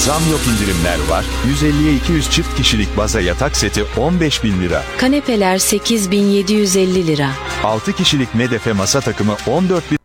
Zam yok, indirimler var. 150'ye 200 çift kişilik baza yatak seti 15.000 lira. Kanepeler 8.750 lira. 6 kişilik medefe masa takımı 14.950